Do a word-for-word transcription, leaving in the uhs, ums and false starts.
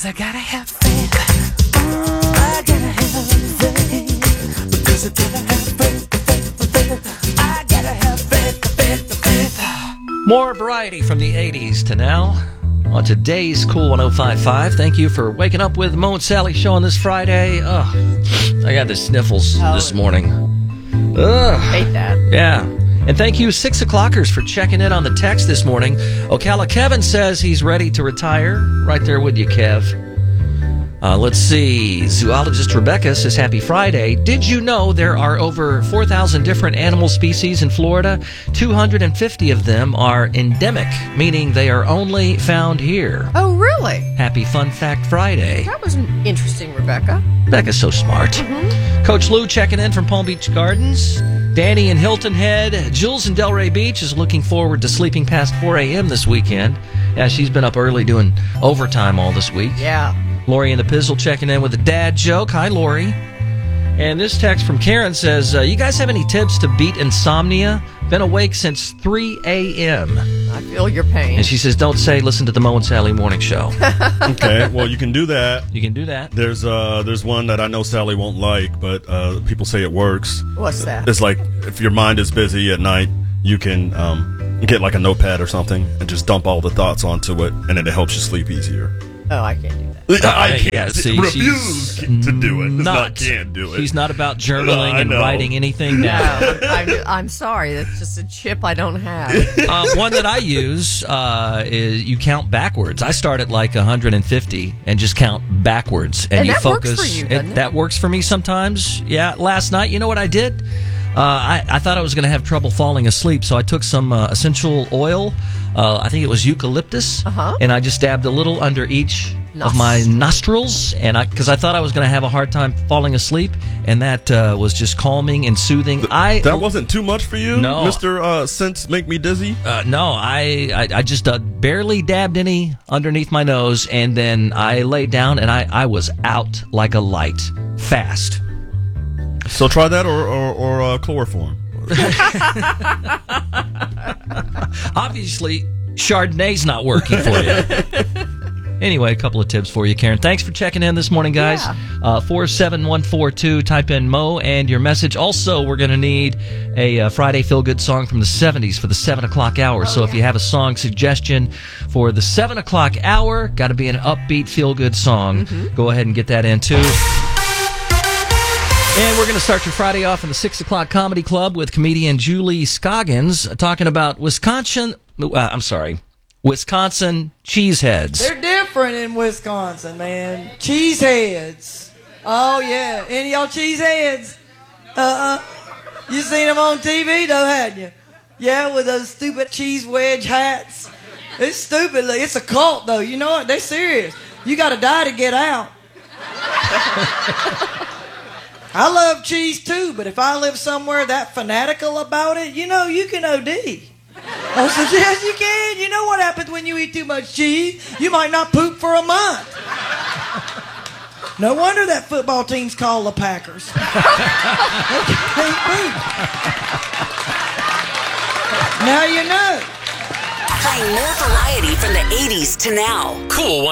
Because I gotta have faith. I gotta have faith. Because I gotta have faith, faith, faith. I gotta have faith, faith, faith. More variety from the eighties to now on today's Cool one oh five point five. Thank you for waking up with Mo and Sally show on this Friday. Oh, I got the sniffles Oh. this morning. Ugh. Hate that. Yeah. And thank you, six o'clockers, for checking in on the text this morning. Ocala Kevin says he's ready to retire. Right there with you, Kev. Uh, let's see. Zoologist Rebecca says, happy Friday. Did you know there are over four thousand different animal species in Florida? two hundred fifty of them are endemic, meaning they are only found here. Oh, really? Happy Fun Fact Friday. That was interesting, Rebecca. Rebecca's so smart. Mm-hmm. Coach Lou checking in from Palm Beach Gardens. Danny in Hilton Head. Jules in Delray Beach is looking forward to sleeping past four a.m. this weekend. Yeah, she's been up early doing overtime all this week. Yeah. Lori in the Pizzle checking in with a dad joke. Hi, Lori. And this text from Karen says, uh, you guys have any tips to beat insomnia? Been awake since three a.m. I feel your pain. And she says, don't say listen to the Mo and Sally morning show. Okay, well, you can do that. You can do that. There's uh, there's one that I know Sally won't like, but uh, people say it works. What's that? It's like if your mind is busy at night, you can um, get like a notepad or something and just dump all the thoughts onto it, and then it helps you sleep easier. Oh, I can't do that. I can't yeah, see, refuse she's to do it. It's Not, not can't do it. She's not about journaling I and know. writing anything down. No, I'm, I'm sorry. That's just a chip I don't have. uh, one that I use uh, is you count backwards. I start at like one hundred fifty and just count backwards, and, And you that works focus. for you, doesn't it? That works for me sometimes. Yeah. Last night, you know what I did? Uh, I, I thought I was going to have trouble falling asleep, so I took some uh, essential oil. Uh, I think it was eucalyptus, Uh-huh. and I just dabbed a little under each Nos- of my nostrils, and I because I thought I was going to have a hard time falling asleep, and that uh, was just calming and soothing. I That wasn't too much for you, No. Mister Uh, Sense Make Me Dizzy? Uh, no, I I, I just uh, barely dabbed any underneath my nose, and then I laid down, and I, I was out like a light, fast. So try that or, or, or uh, chloroform. Obviously, Chardonnay's not working for you. Anyway, a couple of tips for you, Karen. Thanks for checking in this morning, guys. Yeah. Uh, four seven one four two, type in Mo and your message. Also, we're going to need a uh, Friday feel-good song from the seventies for the seven o'clock hour. Oh, so if yeah. you have a song suggestion for the seven o'clock hour, got to be an upbeat, feel-good song. Mm-hmm. Go ahead and get that in, too. And we're going to start your Friday off in the six o'clock Comedy Club with comedian Julie Scoggins talking about Wisconsin, uh, I'm sorry, Wisconsin cheeseheads. They're different in Wisconsin, man. Cheeseheads. Oh, yeah. Any of y'all cheeseheads? Uh-uh. You seen them on T V, though, hadn't you? Yeah, with those stupid cheese wedge hats. It's stupid. Look, it's a cult, though. You know what? They're serious. You got to die to get out. I love cheese, too, but if I live somewhere that fanatical about it, you know, you can O D. I said, yes, you can. You know what happens when you eat too much cheese? You might not poop for a month. No wonder that football team's called the Packers. They can't poop. Now you know. Playing more variety from the eighties to now. Cool